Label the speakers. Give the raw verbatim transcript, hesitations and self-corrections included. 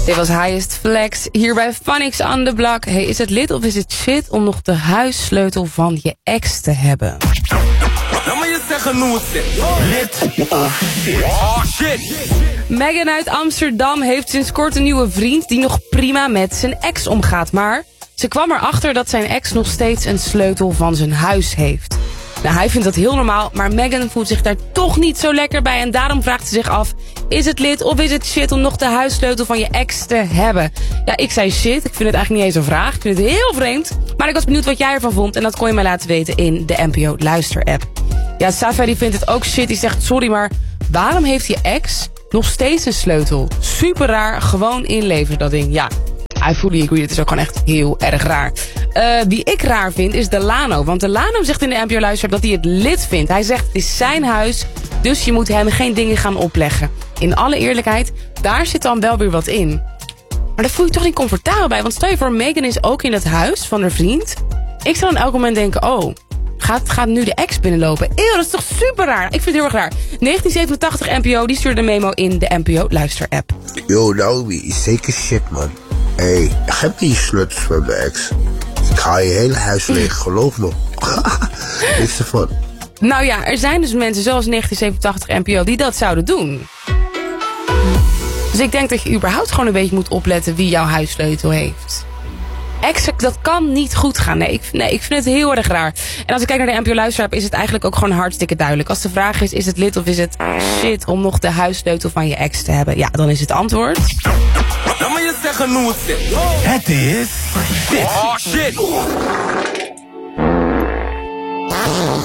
Speaker 1: Dit was Highest Flex, hier bij Phonics on the Block. Hey, is het lid of is het shit om nog de huissleutel van je ex te hebben?
Speaker 2: Laat me je zeggen hoe het zit. Lid of shit. Oh shit.
Speaker 1: Megan uit Amsterdam heeft sinds kort een nieuwe vriend die nog prima met zijn ex omgaat. Maar ze kwam erachter dat zijn ex nog steeds een sleutel van zijn huis heeft. Nou, hij vindt dat heel normaal, maar Megan voelt zich daar toch niet zo lekker bij. En daarom vraagt ze zich af, is het lid of is het shit om nog de huissleutel van je ex te hebben? Ja, ik zei shit. Ik vind het eigenlijk niet eens een vraag. Ik vind het heel vreemd. Maar ik was benieuwd wat jij ervan vond. En dat kon je mij laten weten in de N P O Luister-app. Ja, Safa die vindt het ook shit. Die zegt, sorry, maar waarom heeft je ex nog steeds een sleutel? Super raar. Gewoon inleveren dat ding. Ja, I fully agree. Het is ook gewoon echt heel erg raar. Uh, wie ik raar vind is Delano. Want Delano zegt in de N P O Luister dat hij het lid vindt. Hij zegt het is zijn huis, dus je moet hem geen dingen gaan opleggen. In alle eerlijkheid, daar zit dan wel weer wat in. Maar daar voel je toch niet comfortabel bij. Want stel je voor, Megan is ook in het huis van haar vriend. Ik zou dan elk moment denken, oh, gaat, gaat nu de ex binnenlopen? Eeuw, dat is toch super raar? Ik vind het heel erg raar. negentien zevenentachtig N P O, die stuurde een memo in de N P O Luister app.
Speaker 3: Yo, Naomi, is zeker shit, man. Hé, hey, geef die sleutels van mijn ex. Ik haal je hele huis leeg, geloof me. Niks ervan.
Speaker 1: Nou ja, er zijn dus mensen zoals negentien zevenentachtig N P O die dat zouden doen. Dus ik denk dat je überhaupt gewoon een beetje moet opletten wie jouw huissleutel heeft. Exact, dat kan niet goed gaan. Nee ik, nee, ik vind het heel erg raar. En als ik kijk naar de N P O Luisteraar, is het eigenlijk ook gewoon hartstikke duidelijk. Als de vraag is, is het lid of is het shit om nog de huissleutel van je ex te hebben? Ja, dan is het antwoord.
Speaker 2: Laat me je zeggen hoe het zit. Het is shit. Oh shit.